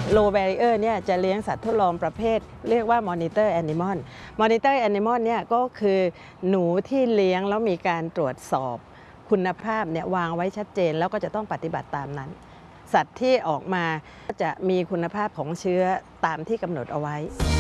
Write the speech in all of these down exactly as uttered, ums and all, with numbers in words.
low barrier เนี่ยจะเลี้ยงสัตว์ทดลองประเภทเรียกว่า monitor animal monitor animal เนี่ยก็คือหนูที่เลี้ยงแล้วมีการตรวจสอบคุณภาพเนี่ยวางไว้ชัดเจนแล้วก็จะต้องปฏิบัติตามนั้นสัตว์ที่ออกมาจะมีคุณภาพของเชื้อตามที่กำหนดเอาไว้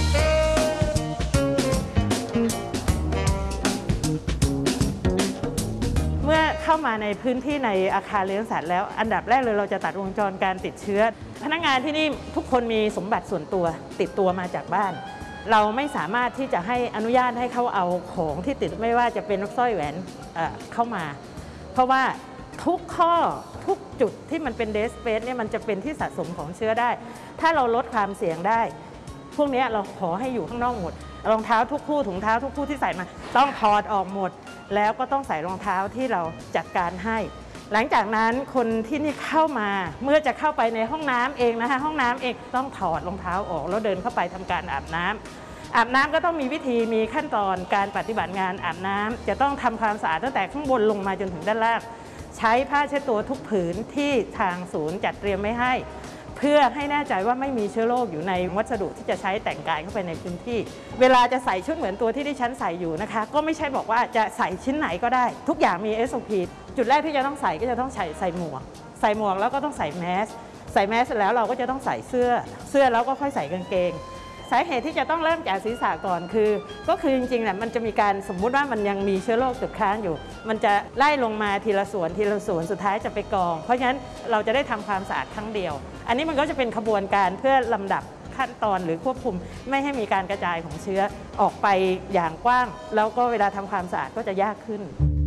เมื่อเข้ามาในพื้นที่ในอาคารเลี้ยงสัตว์แล้วอันดับแรกเลยเราจะตัดวงจรการติดเชื้อพนักงานที่นี่ทุกคนมีสมบัติส่วนตัวติดตัวมาจากบ้านเราไม่สามารถที่จะให้อนุญาตให้เขาเอาของที่ติดไม่ว่าจะเป็นสร้อยแหวนเข้ามาเพราะว่าทุกข้อทุกจุดที่มันเป็นเดสเปซเนี่ยมันจะเป็นที่สะสมของเชื้อได้ถ้าเราลดความเสี่ยงได้พวกนี้เราขอให้อยู่ข้างนอกหมดรองเท้าทุกคู่ถุงเท้าทุกคู่ที่ใส่มาต้องถอดออกหมดแล้วก็ต้องใส่รองเท้าที่เราจัดการให้หลังจากนั้นคนที่นี่เข้ามาเมื่อจะเข้าไปในห้องน้ำเองนะคะห้องน้ำเองต้องถอดรองเท้าออกแล้วเดินเข้าไปทำการอาบน้ำอาบน้ำก็ต้องมีวิธีมีขั้นตอนการปฏิบัติงานอาบน้ำจะต้องทำความสะอาดตั้งแต่ข้างบนลงมาจนถึงด้านล่างใช้ผ้าเช็ดตัวทุกผืนที่ทางศูนย์จัดเตรียมไว้ให้เพื่อให้แน่ใจว่าไม่มีเชื้อโรคอยู่ในวัสดุที่จะใช้แต่งกายเข้าไปในพื้นที่เวลาจะใส่ชุดเหมือนตัวที่ดิฉันใส่อยู่นะคะก็ไม่ใช่บอกว่าจะใส่ชิ้นไหนก็ได้ทุกอย่างมี เอส โอ พี จุดแรกที่จะต้องใส่ก็จะต้องใส่ใส่หมวกใส่หมวกแล้วก็ต้องใส่แมสใส่แมสเสร็จแล้วเราก็จะต้องใส่เสื้อเสื้อแล้วก็ค่อยใส่กางเกงสาเหตุที่จะต้องเริ่มจากศีรษะก่อนคือก็คือจริงๆเนี่ยมันจะมีการสมมุติว่ามันยังมีเชื้อโรคติดค้างอยู่มันจะไล่ลงมาทีละส่วนทีละส่วนสุดท้ายจะไปกองเพราะฉะนั้นเราจะได้ทำความสะอาดครั้งเดียวอันนี้มันก็จะเป็นขบวนการเพื่อลำดับขั้นตอนหรือควบคุมไม่ให้มีการกระจายของเชื้อออกไปอย่างกว้างแล้วก็เวลาทำความสะอาดก็จะยากขึ้น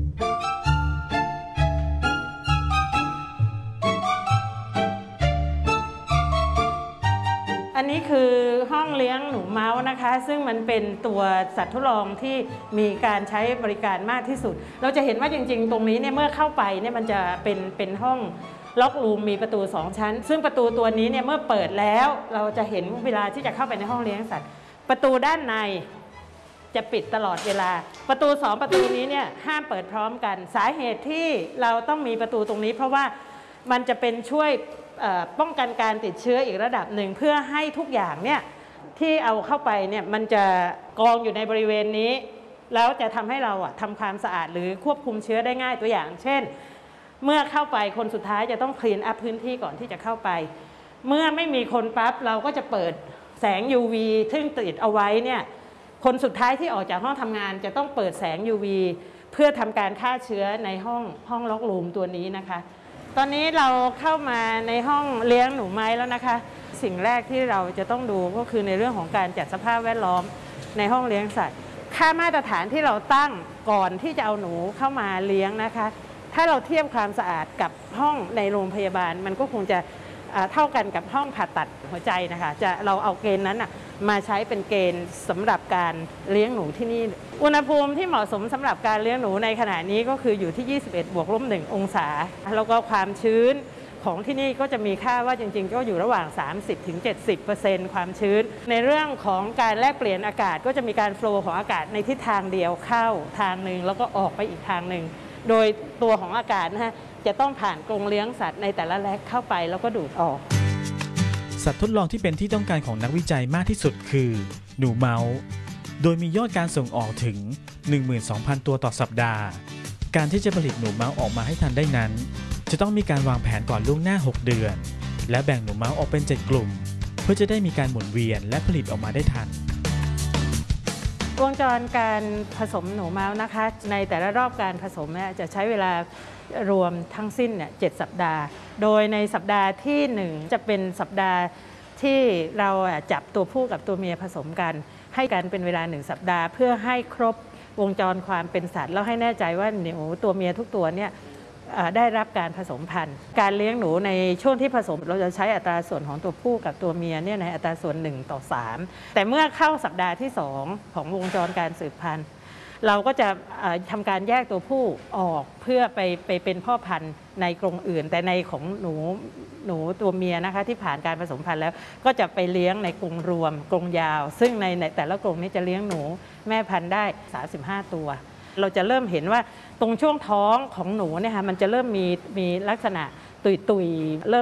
อันนี้คือห้องเลี้ยงหนูเมาส์นะคะซึ่งมันเป็นตัวสัตว์ทดลองที่มีการใช้บริการมากที่สุดเราจะเห็นว่าจริงๆตรงนี้เนี่ยเมื่อเข้าไปเนี่ยมันจะเป็นเป็นห้องล็อกรูมมีประตูสองชั้นซึ่งประตูตัวนี้เนี่ยเมื่อเปิดแล้วเราจะเห็นเวลาที่จะเข้าไปในห้องเลี้ยงสัตว์ประตูด้านในจะปิดตลอดเวลาประตูสองประตูนี้เนี่ยห้ามเปิดพร้อมกันสาเหตุที่เราต้องมีประตูตรงนี้เพราะว่ามันจะเป็นช่วยป้องกันการติดเชื้ออีกระดับหนึ่งเพื่อให้ทุกอย่างเนี่ยที่เอาเข้าไปเนี่ยมันจะกองอยู่ในบริเวณนี้แล้วจะทำให้เราอะทำความสะอาดหรือควบคุมเชื้อได้ง่ายตัวอย่างเช่นเมื่อเข้าไปคนสุดท้ายจะต้องคลีนอัพพื้นที่ก่อนที่จะเข้าไปเมื่อไม่มีคนปั๊บเราก็จะเปิดแสง ยู วี ซึ่งติดเอาไว้เนี่ยคนสุดท้ายที่ออกจากห้องทำงานจะต้องเปิดแสง ยู วี เพื่อทำการฆ่าเชื้อในห้องห้องล็อกรูมตัวนี้นะคะตอนนี้เราเข้ามาในห้องเลี้ยงหนูไม้แล้วนะคะสิ่งแรกที่เราจะต้องดูก็คือในเรื่องของการจัดสภาพแวดล้อมในห้องเลี้ยงสัตว์ค่ามาตรฐานที่เราตั้งก่อนที่จะเอาหนูเข้ามาเลี้ยงนะคะถ้าเราเทียบความสะอาดกับห้องในโรงพยาบาลมันก็คงจะเท่ากันกับห้องผ่าตัดหัวใจนะคะจะเราเอาเกณฑ์นั้นนะมาใช้เป็นเกณฑ์สำหรับการเลี้ยงหนูที่นี่อุณหภูมิที่เหมาะสมสำหรับการเลี้ยงหนูในขณะนี้ก็คืออยู่ที่ยี่สิบเอ็ดบวกลบหนึ่งองศาแล้วก็ความชื้นของที่นี่ก็จะมีค่าว่าจริงๆก็อยู่ระหว่าง สามสิบถึงเจ็ดสิบเปอร์เซ็นต์ ความชื้นในเรื่องของการแลกเปลี่ยนอากาศก็จะมีการโฟลว์ของอากาศในทิศทางเดียวเข้าทางหนึ่งแล้วก็ออกไปอีกทางหนึ่งโดยตัวของอากาศนะฮะจะต้องผ่านกรงเลี้ยงสัตว์ในแต่ละแลกเข้าไปแล้วก็ดูดออกสัตว์ทดลองที่เป็นที่ต้องการของนักวิจัยมากที่สุดคือหนูเมาส์โดยมียอดการส่งออกถึง หนึ่งหมื่นสองพัน ตัวต่อสัปดาห์การที่จะผลิตหนูเมาส์ออกมาให้ทันได้นั้นจะต้องมีการวางแผนก่อนล่วงหน้าหกเดือนและแบ่งหนูเมาส์ออกเป็นเจ็ดกลุ่มเพื่อจะได้มีการหมุนเวียนและผลิตออกมาได้ทันวงจรการผสมหนูเมาส์นะคะในแต่ละรอบการผสมเนี่ยจะใช้เวลารวมทั้งสิ้นเนี่ยเจ็ดสัปดาห์โดยในสัปดาห์ที่หนึ่งจะเป็นสัปดาห์ที่เราจับตัวผู้กับตัวเมียผสมกันให้กันเป็นเวลาหนึ่งสัปดาห์เพื่อให้ครบวงจรความเป็นสัตว์แล้วให้แน่ใจว่าหนูตัวเมียทุกตัวเนี่ยได้รับการผสมพันธุ์การเลี้ยงหนูในช่วงที่ผสมเราจะใช้อัตราส่วนของตัวผู้กับตัวเมียเนี่ยในอัตราส่วนหนึ่งต่อสามแต่เมื่อเข้าสัปดาห์ที่สองของวงจรการสืบพันธุ์เราก็จะทำการแยกตัวผู้ออกเพื่อไปไปเป็นพ่อพันธุ์ในกรงอื่นแต่ในของหนูหนูตัวเมียนะคะที่ผ่านการผสมพันธุ์แล้วก็จะไปเลี้ยงในกรงรวมกรงยาวซึ่งในแต่ละกรงนี้จะเลี้ยงหนูแม่พันธุ์ได้สามสิบห้าตัวเราจะเริ่มเห็นว่าตรงช่วงท้องของหนูเนี่ยค่ะมันจะเริ่มมีมีลักษณะตุยๆเริ่ม